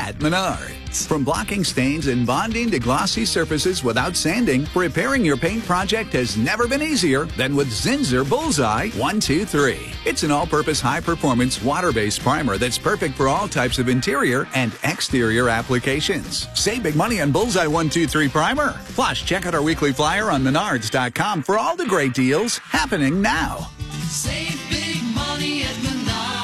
at Menards. From blocking stains and bonding to glossy surfaces without sanding, repairing your paint project has never been easier than with Zinsser Bullseye 123. It's an all-purpose high-performance water-based primer that's perfect for all types of interior and exterior applications. Save big money on Bullseye 123 primer. Plus, check out our weekly flyer on Menards.com for all the great deals happening now. Save big money at Menards.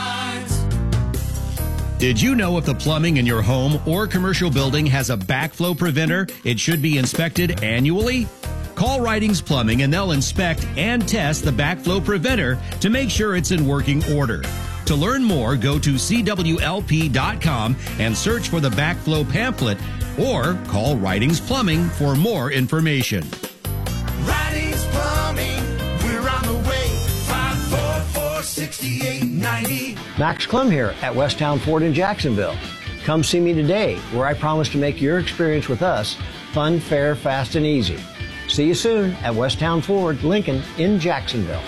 Did you know if the plumbing in your home or commercial building has a backflow preventer, it should be inspected annually? Call Ridings Plumbing and they'll inspect and test the backflow preventer to make sure it's in working order. To learn more, go to CWLP.com and search for the backflow pamphlet or call Ridings Plumbing for more information. Ridings Plumbing, we're on the way. 544-6890. Max Clem here at Westtown Ford in Jacksonville. Come see me today, where I promise to make your experience with us fun, fair, fast, and easy. See you soon at Westtown Ford, Lincoln in Jacksonville.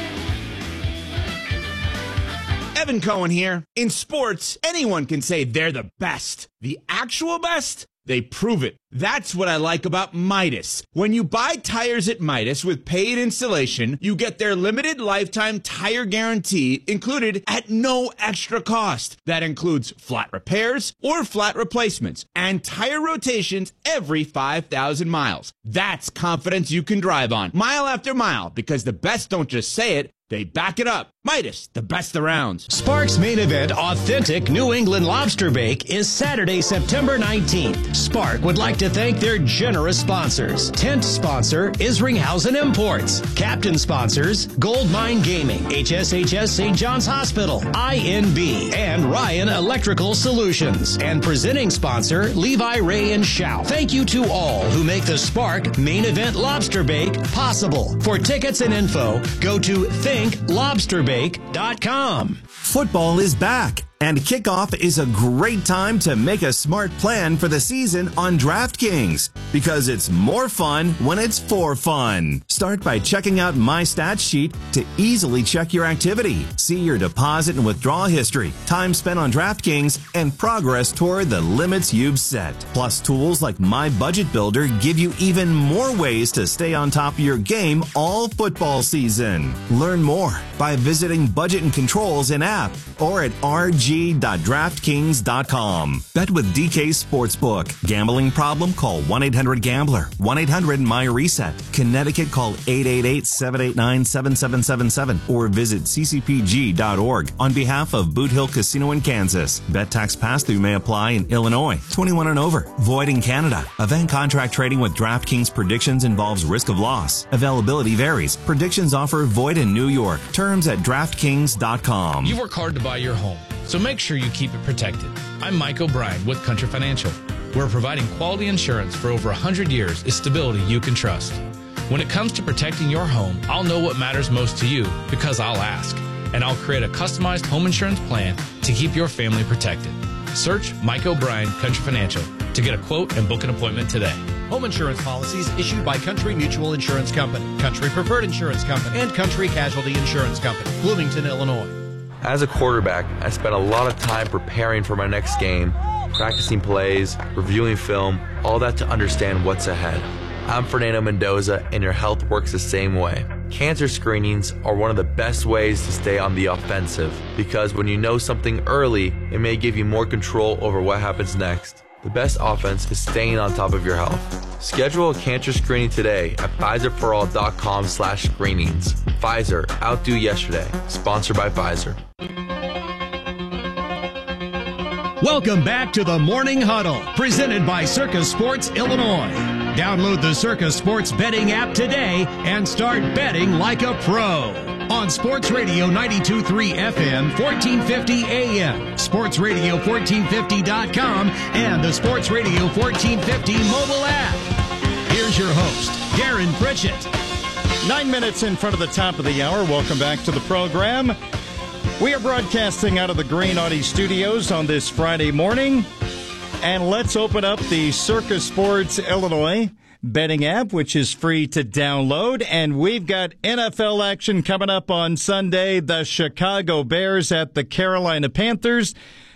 Evan Cohen here. In sports, anyone can say they're the best. The actual best? They prove it. That's what I like about Midas. When you buy tires at Midas with paid installation, you get their limited lifetime tire guarantee included at no extra cost. That includes flat repairs or flat replacements and tire rotations every 5,000 miles. That's confidence you can drive on, mile after mile, because the best don't just say it, they back it up. Midas, the best around. Spark's main event, Authentic New England Lobster Bake, is Saturday, September 19th. Spark would like to thank their generous sponsors. Tent sponsor, Isringhausen Imports. Captain sponsors, Gold Mine Gaming, HSHS St. John's Hospital, INB, and Ryan Electrical Solutions. And presenting sponsor, Levi Ray and Shout. Thank you to all who make the Spark main event Lobster Bake possible. For tickets and info, go to thinklobsterbake.com. Football is back, and kickoff is a great time to make a smart plan for the season on DraftKings, because it's more fun when it's for fun. Start by checking out My Stats Sheet to easily check your activity, see your deposit and withdrawal history, time spent on DraftKings, and progress toward the limits you've set. Plus, tools like My Budget Builder give you even more ways to stay on top of your game all football season. Learn more by visiting Budget and Controls in app or at rg.draftkings.com. Bet with DK Sportsbook. Gambling problem? Call 1-800-GAMBLER. 1-800-MY-RESET. Connecticut, call 888-789-7777 or visit ccpg.org on behalf of Boot Hill Casino in Kansas. Bet tax pass-through may apply in Illinois. 21 and over. Void in Canada. Event contract trading with DraftKings predictions involves risk of loss. Availability varies. Predictions offer void in New York. Terms at DraftKings.com. You work hard to buy your home, so make sure you keep it protected. I'm Mike O'Brien with Country Financial. We're providing quality insurance for over 100 years is stability you can trust. When it comes to protecting your home, I'll know what matters most to you because I'll ask, and I'll create a customized home insurance plan to keep your family protected. Search Mike O'Brien Country Financial to get a quote and book an appointment today. Home insurance policies issued by Country Mutual Insurance Company, Country Preferred Insurance Company, and Country Casualty Insurance Company, Bloomington, Illinois. As a quarterback, I spent a lot of time preparing for my next game, practicing plays, reviewing film, all that to understand what's ahead. I'm Fernando Mendoza, and your health works the same way. Cancer screenings are one of the best ways to stay on the offensive, because when you know something early, it may give you more control over what happens next. The best offense is staying on top of your health. Schedule a cancer screening today at PfizerForAll.com/screenings. Pfizer, outdo yesterday. Sponsored by Pfizer. Welcome back to the Morning Huddle, presented by Circus Sports Illinois. Download the Circus Sports betting app today and start betting like a pro. On Sports Radio 92.3 FM, 1450 AM, sportsradio1450.com, and the Sports Radio 1450 mobile app. Here's your host, Darren Pritchett. 9 minutes in front of the top of the hour. Welcome back to the program. We are broadcasting out of the Green Audi Studios on this Friday morning. And let's open up the Circus Sports Illinois betting app, which is free to download. And we've got NFL action coming up on Sunday. The Chicago Bears at the Carolina Panthers.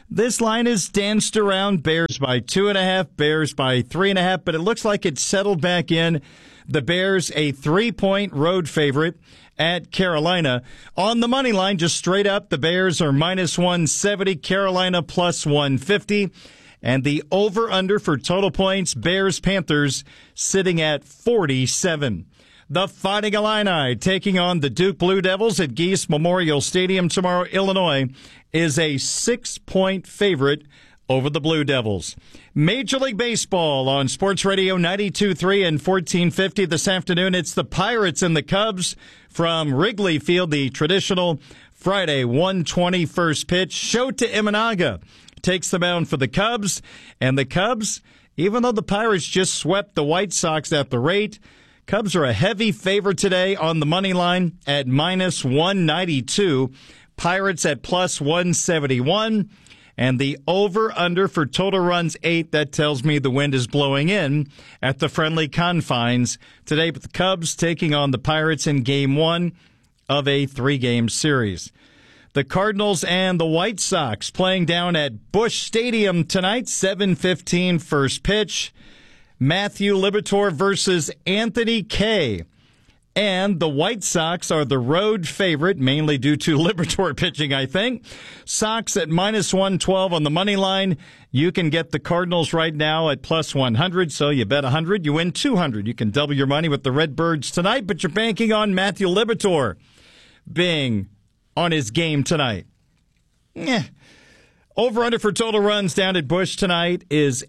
This line has danced around. Bears by 2.5, Bears by 3.5, but it looks like it's settled back in. The Bears a 3-point road favorite at Carolina. On the money line, just straight up, the Bears are minus 170, Carolina plus 150. And the over-under for total points, Bears-Panthers, sitting at 47. The Fighting Illini taking on the Duke Blue Devils at Geese Memorial Stadium tomorrow. Illinois is a 6-point favorite over the Blue Devils. Major League Baseball on Sports Radio 92.3 and 1450 this afternoon. It's the Pirates and the Cubs from Wrigley Field, the traditional Friday 1:20 first pitch. Shota Imanaga takes the mound for the Cubs. And the Cubs, even though the Pirates just swept the White Sox at the rate, Cubs are a heavy favorite today on the money line at minus 192. Pirates at plus 171. And the over-under for total runs 8, that tells me the wind is blowing in at the friendly confines today. But the Cubs taking on the Pirates in Game 1 of a 3-game series. The Cardinals and the White Sox playing down at Busch Stadium tonight, 7:15 first pitch. Matthew Liberatore versus Anthony Kay. And the White Sox are the road favorite, mainly due to Liberatore pitching, I think. Sox at minus 112 on the money line. You can get the Cardinals right now at plus 100, so you bet 100, you win 200. You can double your money with the Redbirds tonight, but you're banking on Matthew Liberatore being on his game tonight. Over-under for total runs down at Busch tonight is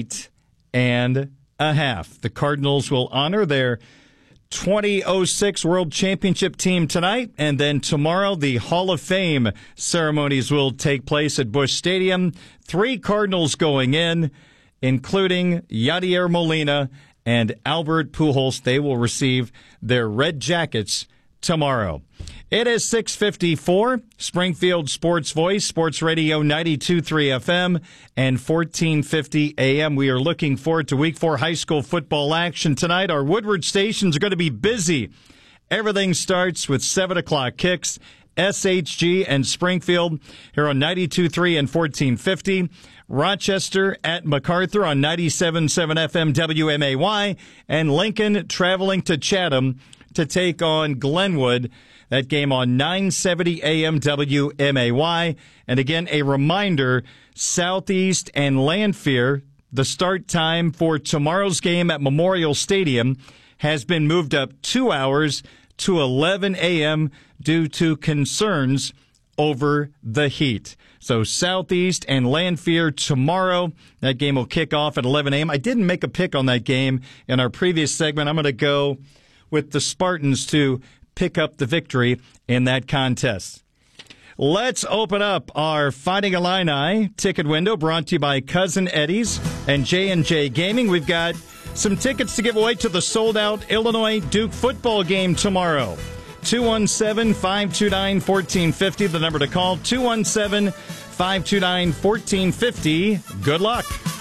8.5. The Cardinals will honor their 2006 World Championship team tonight, and then tomorrow the Hall of Fame ceremonies will take place at Busch Stadium. 3 Cardinals going in, including Yadier Molina and Albert Pujols. They will receive their red jackets tomorrow. It is 6:54. Springfield Sports Voice, Sports Radio 92.3 FM and 1450 AM. We are looking forward to Week 4 high school football action tonight. Our Woodward stations are going to be busy. Everything starts with 7 o'clock kicks. SHG and Springfield here on 92.3 and 1450. Rochester at MacArthur on 97.7 FM WMAY. And Lincoln traveling to Chatham to take on Glenwood. That game on 970 AM WMAY. And again, a reminder, Southeast and Lanphier, the start time for tomorrow's game at Memorial Stadium has been moved up 2 hours to 11 a.m. due to concerns over the heat. So Southeast and Lanphier tomorrow. That game will kick off at 11 a.m. I didn't make a pick on that game in our previous segment. I'm going to go with the Spartans to pick up the victory in that contest. Let's open up our Fighting Illini ticket window, brought to you by Cousin Eddie's and J&J Gaming. We've got some tickets to give away to the sold-out Illinois-Duke football game tomorrow. 217-529-1450, the number to call, 217-529-1450. Good luck.